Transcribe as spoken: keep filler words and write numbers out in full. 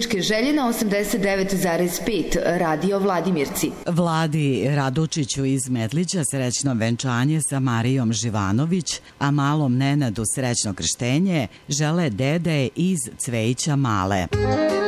muzičke želje na osamdeset devet zarez pet Radio Vladimirci. Vladi Radučiću iz Medlića srećno venčanje sa Marijom Živanović, a malom Nenadu srećno krštenje žele dede iz Cvejića Male.